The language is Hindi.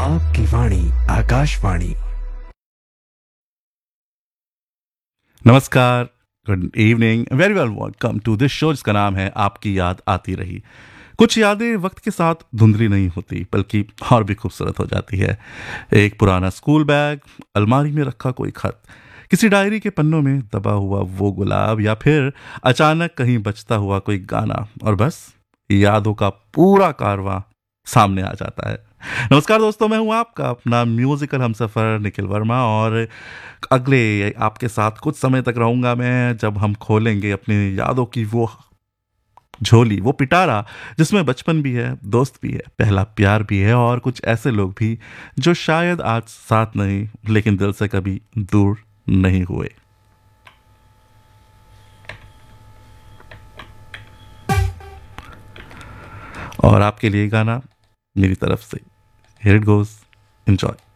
आपकी वाणी आकाशवाणी। नमस्कार, good evening, very well welcome to this show जिसका नाम है आपकी याद आती रही। कुछ यादें वक्त के साथ धुंधली नहीं होती बल्कि और भी खूबसूरत हो जाती है। एक पुराना स्कूल बैग, अलमारी में रखा कोई खत, किसी डायरी के पन्नों में दबा हुआ वो गुलाब, या फिर अचानक कहीं बजता हुआ कोई गाना, और बस यादों का पूरा कारवां सामने आ जाता है। नमस्कार दोस्तों, मैं हूं आपका अपना म्यूजिकल हमसफर निखिल वर्मा, और अगले आपके साथ कुछ समय तक रहूंगा मैं, जब हम खोलेंगे अपनी यादों की वो झोली, वो पिटारा जिसमें बचपन भी है, दोस्त भी है, पहला प्यार भी है, और कुछ ऐसे लोग भी जो शायद आज साथ नहीं लेकिन दिल से कभी दूर नहीं हुए। और आपके लिए गाना मेरी तरफ से, हियर इट गोज, एंजॉय।